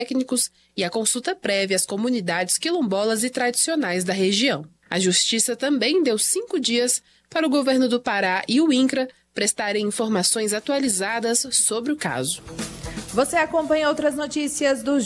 técnicos e a consulta prévia às comunidades quilombolas e tradicionais da região. A Justiça também deu 5 dias para o governo do Pará e o INCRA prestarem informações atualizadas sobre o caso. Você acompanha outras notícias do